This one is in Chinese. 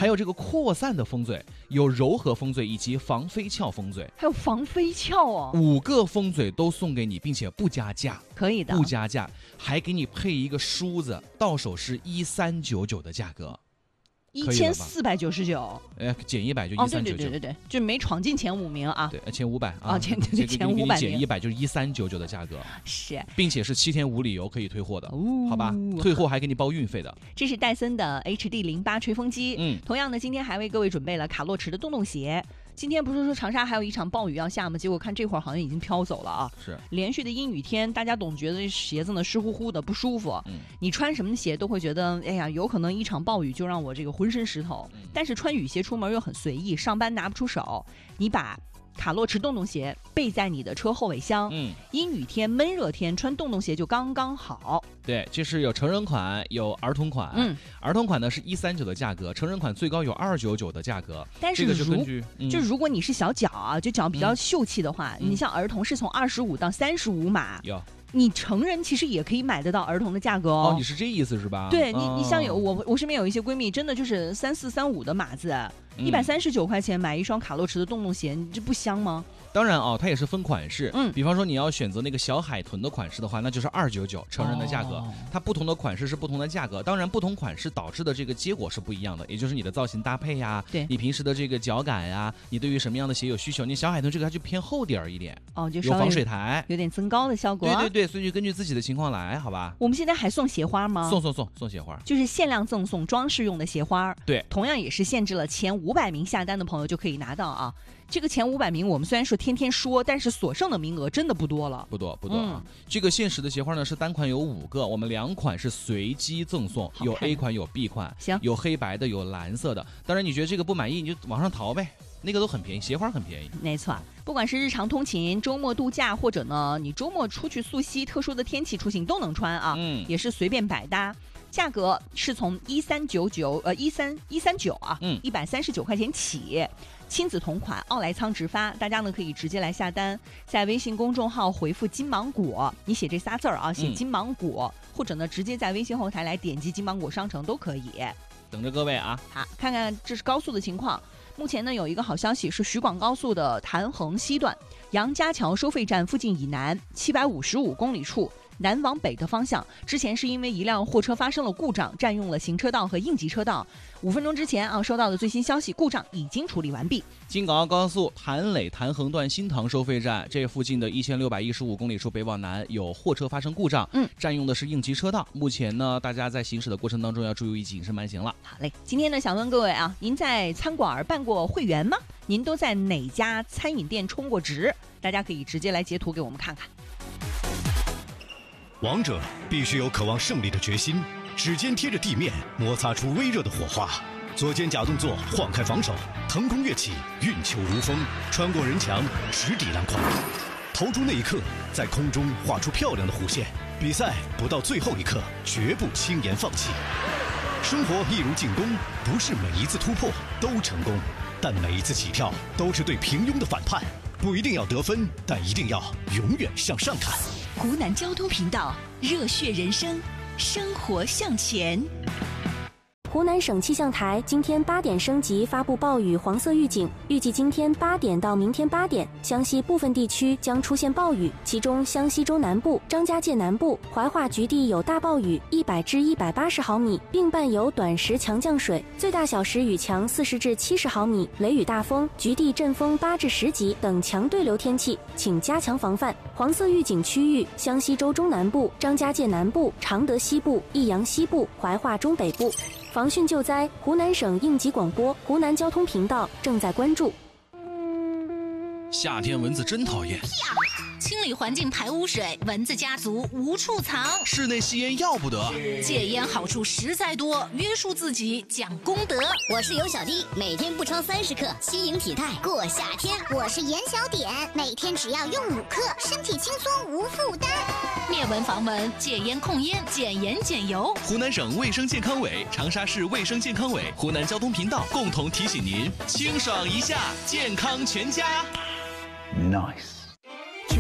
还有这个扩散的风嘴，有柔和风嘴以及防飞翘风嘴， 还有防飞翘哦 ，5个风嘴都送给你，并且不加价， 可以的， 不加价，还给你配一个梳子，到手是1399的价格。 1499， 减100就1399， 对，就没闯进前5名啊。 对，前500 啊，前500名， 减100就是1399的价格， 是， 并且是7天无理由可以退货的，好吧？退货还给你包运费的。 这是戴森的 HD08 吹风机，同样的，今天还为各位准备了卡洛驰的洞洞鞋。今天不是说长沙还有一场暴雨要下吗？结果看这会儿好像已经飘走了啊！ 是连续的阴雨天，大家总觉得鞋子呢湿乎乎的不舒服。你穿什么鞋都会觉得，哎呀，有可能一场暴雨就让我这个浑身湿透。但是穿雨鞋出门又很随意，上班拿不出手。你把卡洛驰洞洞鞋备在你的车后尾箱，阴雨天、闷热天穿洞洞鞋就刚刚好。 对，这是有成人款，有儿童款。儿童款呢是139的价格，成人款最高有299的价格。 但是这个就根据， 就如果你是小脚啊，就脚比较秀气的话，你像儿童是从25到35码。你成人其实也可以买得到儿童的价格哦。 你是这意思是吧？ 对，你像我身边有一些闺蜜，真的就是34、35的码子，139块钱买一双卡洛驰的洞洞鞋，你这不香吗？ 当然它也是分款式，比方说你要选择那个小海豚的款式的话，那就是299成人的价格，它不同的款式是不同的价格，当然不同款式导致的这个结果是不一样的，也就是你的造型搭配呀， 对， 你平时的这个脚感呀，你对于什么样的鞋有需求，你小海豚这个它就偏厚点儿一点， 就有防水台， 有点增高的效果， 对，所以就根据自己的情况来，好吧？ 我们现在还送鞋花吗？ 送鞋花， 就是限量赠送装饰用的鞋花， 对， 同样也是限制了前500名下单的朋友就可以拿到啊。这个前500名我们虽然说天天说，但是所剩的名额真的不多了， 不多啊。这个限时的鞋花呢是单款有5个，我们2款是随机赠送，有 A 款有 B 款， 行， 有黑白的有蓝色的。当然你觉得这个不满意，你就往上淘呗，那个都很便宜，鞋花很便宜。 没错，不管是日常通勤、周末度假，或者呢你周末出去溯溪，特殊的天气出行都能穿啊，也是随便百搭。价格是从139啊，139块钱起。亲子同款，奥莱仓直发，大家呢可以直接来下单，在微信公众号回复金芒果，你写这仨字儿啊，写金芒果，或者呢直接在微信后台来点击金芒果商城都可以。 等着各位啊！ 好，看看这是高速的情况。目前呢有一个好消息是徐广高速的潭衡西段杨家桥收费站附近以南755公里处。南往北的方向，之前是因为一辆货车发生了故障，占用了行车道和应急车道。5分钟之前收到的最新消息，故障已经处理完毕。 京港澳高速潭磊潭衡段新塘收费站这附近的1615公里处北往南有货车发生故障，占用的是应急车道。目前呢，大家在行驶的过程当中要注意谨慎慢行了。 好嘞，今天呢想问各位啊，您在餐馆办过会员吗？您都在哪家餐饮店充过值？大家可以直接来截图给我们看看。 王者必须有渴望胜利的决心，指尖贴着地面，摩擦出微热的火花。左肩假动作晃开防守，腾空跃起，运球如风，穿过人墙，直抵篮筐。投出那一刻，在空中画出漂亮的弧线。比赛不到最后一刻，绝不轻言放弃。生活一如进攻，不是每一次突破都成功，但每一次起跳都是对平庸的反叛。不一定要得分，但一定要永远向上看。 湖南交通频道，热血人生，生活向前。 湖南省气象台今天8点升级发布暴雨黄色预警，预计今天8点到明天8点，湘西部分地区将出现暴雨，其中湘西州南部、张家界南部、怀化局地有大暴雨100至180毫米，并伴有短时强降水，最大小时雨强40至70毫米，雷雨大风，局地阵风8至10级等强对流天气，请加强防范。黄色预警区域：湘西州中南部、张家界南部、常德西部、益阳西部、怀化中北部。防汛救灾，湖南省应急广播、湖南交通频道正在关注。 夏天蚊子真讨厌， 清理环境排污水，蚊子家族无处藏。 室内吸烟要不得， 戒烟好处实在多，约束自己讲功德。 我是尤小弟，每天不超30克，轻盈体态过夏天。 我是严小点，每天只要用5克，身体轻松无负担。 灭蚊防蚊，戒烟控烟，减盐减油。 湖南省卫生健康委、长沙市卫生健康委、湖南交通频道共同提醒您：清爽一下，健康全家。 Nice。